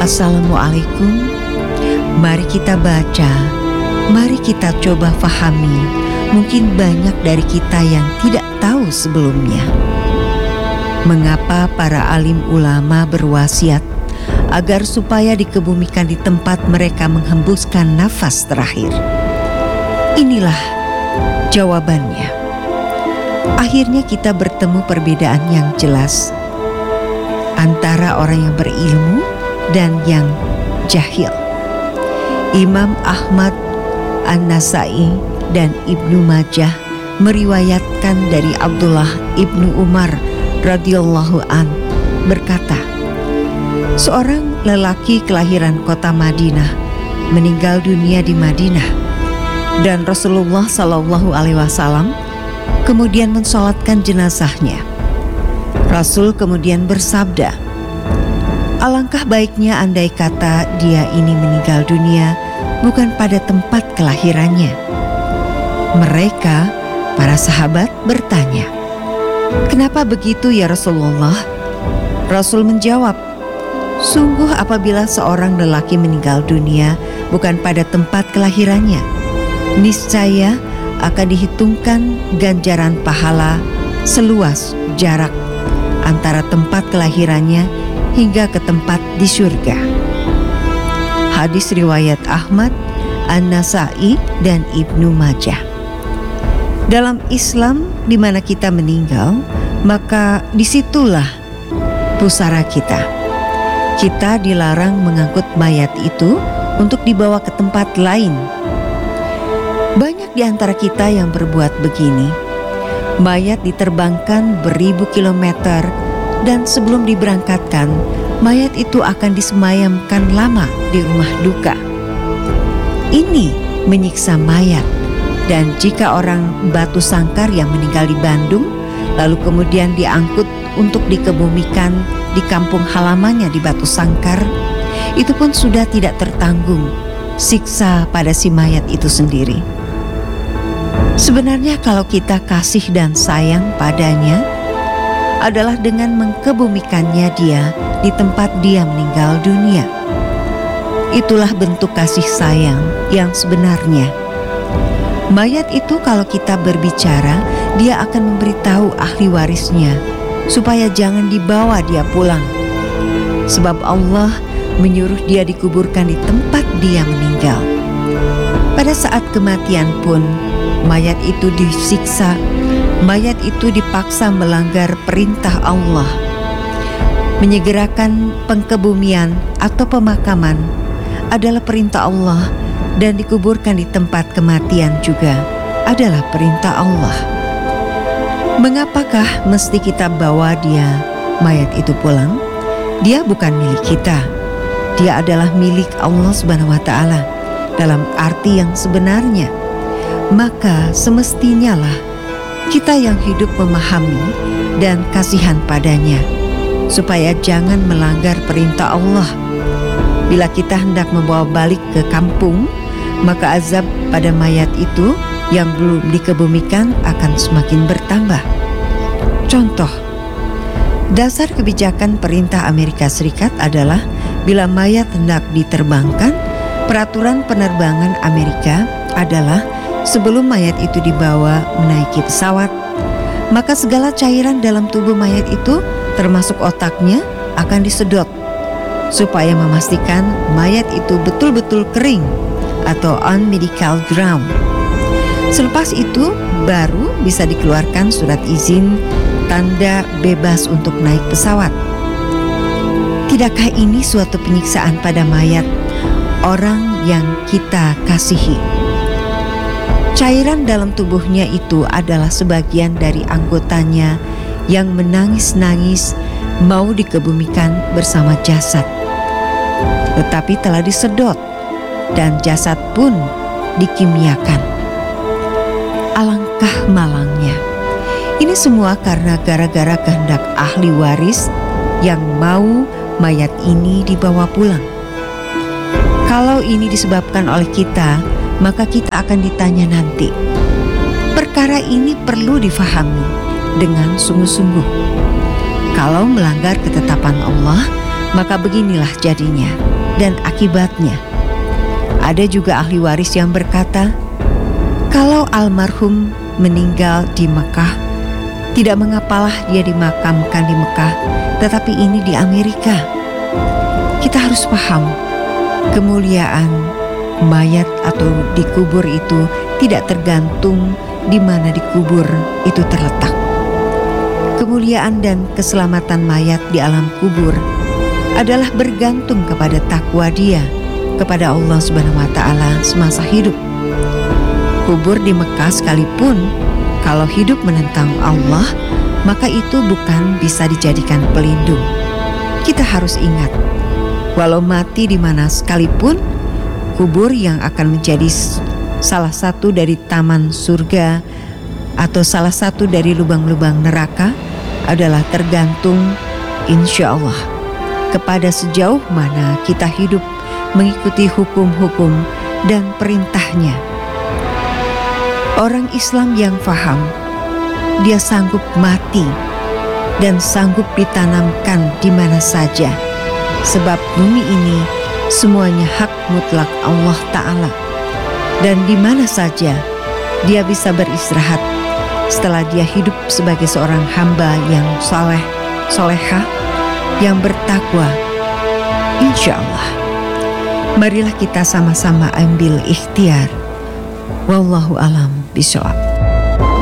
Assalamualaikum. Mari kita baca, mari kita coba fahami. Mungkin banyak dari kita yang tidak tahu sebelumnya. Mengapa para alim ulama berwasiat agar supaya dikebumikan di tempat mereka menghembuskan nafas terakhir? Inilah jawabannya. Akhirnya kita bertemu perbedaan yang jelas antara orang yang berilmu dan yang jahil. Imam Ahmad, An-Nasai, dan Ibnu Majah meriwayatkan dari Abdullah Ibnu Umar radhiyallahu an berkata, seorang lelaki kelahiran kota Madinah meninggal dunia di Madinah, dan Rasulullah Shallallahu Alaihi Wasallam kemudian mensolatkan jenazahnya. Rasul kemudian bersabda, alangkah baiknya andai kata dia ini meninggal dunia bukan pada tempat kelahirannya. Mereka, para sahabat, bertanya, kenapa begitu ya Rasulullah? Rasul menjawab, sungguh apabila seorang lelaki meninggal dunia bukan pada tempat kelahirannya, niscaya akan dihitungkan ganjaran pahala seluas jarak antara tempat kelahirannya hingga ke tempat di surga. Hadis riwayat Ahmad, An-Nasai, dan Ibnu Majah. Dalam Islam, di mana kita meninggal, maka disitulah pusara kita. Kita dilarang mengangkut mayat itu untuk dibawa ke tempat lain. Banyak di antara kita yang berbuat begini. Mayat diterbangkan beribu kilometer, dan sebelum diberangkatkan, mayat itu akan disemayamkan lama di rumah duka. Ini menyiksa mayat. Dan jika orang batu sangkar yang meninggal di Bandung, lalu kemudian diangkut untuk dikebumikan di kampung halamannya di Batu Sangkar, itu pun sudah tidak tertanggung siksa pada si mayat itu sendiri. Sebenarnya kalau kita kasih dan sayang padanya adalah dengan mengkebumikannya dia di tempat dia meninggal dunia. Itulah bentuk kasih sayang yang sebenarnya. Mayat itu kalau kita berbicara, dia akan memberitahu ahli warisnya supaya jangan dibawa dia pulang. Sebab Allah menyuruh dia dikuburkan di tempat dia meninggal. Pada saat kematian pun, mayat itu disiksa. Mayat itu dipaksa melanggar perintah Allah. Menyegerakan pengkebumian atau pemakaman adalah perintah Allah, dan dikuburkan di tempat kematian juga adalah perintah Allah. Mengapakah mesti kita bawa dia, mayat itu pulang? Dia bukan milik kita. Dia adalah milik Allah Subhanahu wa Ta'ala dalam arti yang sebenarnya. Maka semestinya lah kita yang hidup memahami dan kasihan padanya, supaya jangan melanggar perintah Allah. Bila kita hendak membawa balik ke kampung, maka azab pada mayat itu yang belum dikebumikan akan semakin bertambah. Contoh, dasar kebijakan perintah Amerika Serikat adalah bila mayat hendak diterbangkan, peraturan penerbangan Amerika adalah sebelum mayat itu dibawa menaiki pesawat, maka segala cairan dalam tubuh mayat itu, termasuk otaknya, akan disedot supaya memastikan mayat itu betul-betul kering atau on medical ground. Selepas itu baru bisa dikeluarkan surat izin tanda bebas untuk naik pesawat. Tidakkah ini suatu penyiksaan pada mayat orang yang kita kasihi? Cairan dalam tubuhnya itu adalah sebagian dari anggotanya yang menangis-nangis mau dikebumikan bersama jasad, tetapi telah disedot dan jasad pun dikimiakan. Alangkah malangnya. Ini semua karena gara-gara kehendak ahli waris yang mau mayat ini dibawa pulang. Kalau ini disebabkan oleh kita, maka kita akan ditanya nanti. Perkara ini perlu difahami dengan sungguh-sungguh. Kalau melanggar ketetapan Allah, maka beginilah jadinya dan akibatnya. Ada juga ahli waris yang berkata, kalau almarhum meninggal di Mekah, tidak mengapalah dia dimakamkan di Mekah, tetapi ini di Amerika. Kita harus paham, kemuliaan mayat atau dikubur itu tidak tergantung di mana dikubur itu terletak. Kemuliaan dan keselamatan mayat di alam kubur adalah bergantung kepada takwa dia kepada Allah Subhanahu wa Ta'ala semasa hidup. Kubur di Mekah sekalipun, kalau hidup menentang Allah, maka itu bukan bisa dijadikan pelindung. Kita harus ingat, walau mati di mana sekalipun, kubur yang akan menjadi salah satu dari taman surga atau salah satu dari lubang-lubang neraka adalah tergantung insya Allah kepada sejauh mana kita hidup mengikuti hukum-hukum dan perintahnya. Orang Islam yang faham, dia sanggup mati dan sanggup ditanamkan di mana saja, sebab bumi ini semuanya hak mutlak Allah Ta'ala, dan di mana saja dia bisa beristirahat setelah dia hidup sebagai seorang hamba yang saleh, solehah, yang bertakwa. Insya Allah, marilah kita sama-sama ambil ikhtiar. Wallahu alam bishawab.